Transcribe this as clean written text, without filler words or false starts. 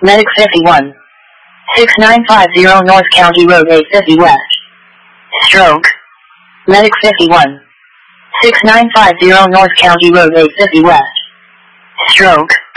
Medic 51. 6950 North County Road 850 West. Stroke. Medic 51. 6950 North County Road 850 West. Stroke.